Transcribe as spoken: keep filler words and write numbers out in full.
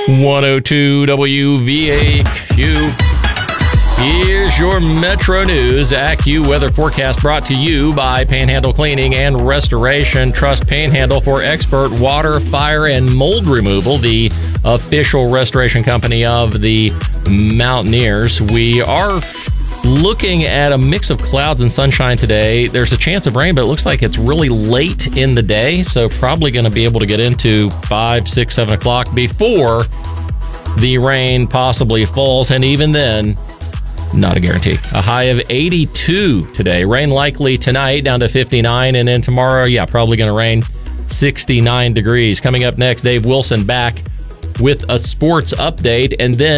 one oh two W V A Q. Here's your Metro News A C U weather forecast brought to you by Panhandle Cleaning and Restoration. Trust Panhandle for expert water, fire, and mold removal, the official restoration company of the Mountaineers. We are looking at a mix of clouds and sunshine today. There's a chance of rain, but it looks like it's really late in the day, so probably going to be able to get into five, six, seven o'clock before the rain possibly falls, and even then, not a guarantee. A high of eighty-two today. Rain likely tonight, down to fifty-nine. And then tomorrow, yeah, probably going to rain, sixty-nine degrees. Coming up next, Dave Wilson back with a sports update. And then